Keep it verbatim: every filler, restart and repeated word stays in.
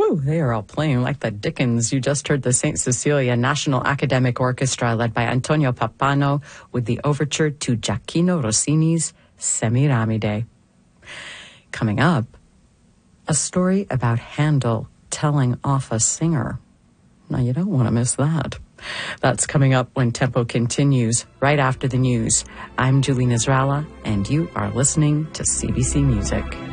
Whew, they are all playing like the Dickens. You just heard the Saint Cecilia National Academic Orchestra led by Antonio Pappano with the overture to Gioacchino Rossini's Semiramide. Coming up, a story about Handel telling off a singer. Now, you don't want to miss that. That's coming up when Tempo continues, right after the news. I'm Julie Nazralla, and you are listening to C B C Music.